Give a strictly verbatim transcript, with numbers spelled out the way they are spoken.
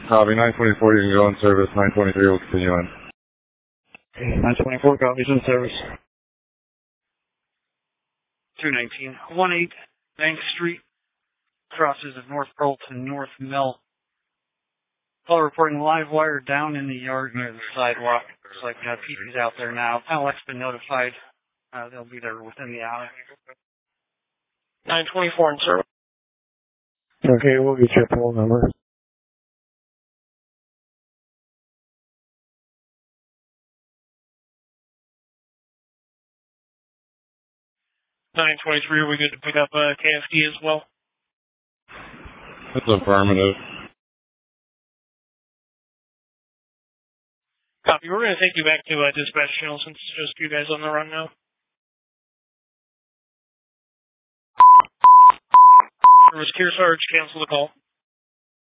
Copy, nine twenty-four, you can go in service. nine twenty-three will continue on. nine twenty-four, copies in service. two nineteen, eighteen Bank Street, crosses of North Carlton, North Mill. Call reporting live wire down in the yard near the sidewalk. Looks like uh, P P's out there now. Alex been notified. Uh, they'll be there within the hour. nine twenty-four in service. Okay, we'll get your poll number. nine twenty-three, are we good to pick up uh, K F D as well? That's affirmative. Copy. We're going to take you back to uh, dispatch channel since it's just you guys on the run now. Service Kearsarge, cancel the call.